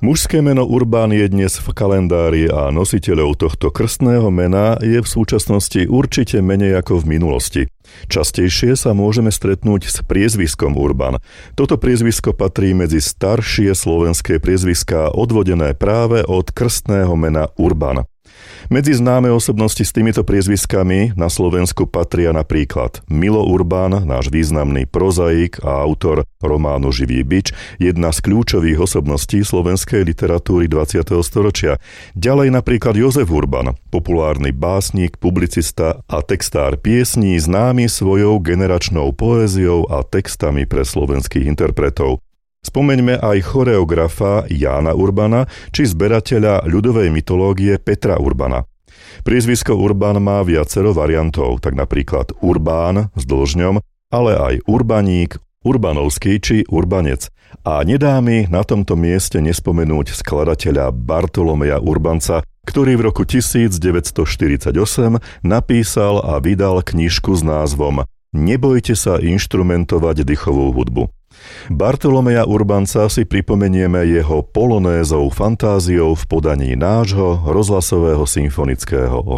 Mužské meno Urbán je dnes v kalendári a nositeľov tohto krstného mena je v súčasnosti určite menej ako v minulosti. Častejšie sa môžeme stretnúť s priezviskom Urban. Toto priezvisko patrí medzi staršie slovenské priezviská odvodené práve od krstného mena Urban. Medzi známe osobnosti s týmito priezviskami na Slovensku patria napríklad Milo Urbán, náš významný prozaik a autor románu Živý bič, jedna z kľúčových osobností slovenskej literatúry 20. storočia. Ďalej napríklad Jozef Urban, populárny básnik, publicista a textár piesní, známy svojou generačnou poéziou a textami pre slovenských interpretov. Spomeňme aj choreografa Jána Urbana či zberateľa ľudovej mytológie Petra Urbana. Priezvisko Urban má viacero variantov, tak napríklad Urbán s dĺžňom, ale aj Urbaník, Urbanovský či Urbanec. A nedá mi na tomto mieste nespomenúť skladateľa Bartolomeja Urbanca, ktorý v roku 1948 napísal a vydal knižku s názvom Nebojte sa inštrumentovať dychovú hudbu. Bartolomeja Urbanca si pripomenieme jeho polonézou fantáziou v podaní nášho rozhlasového symfonického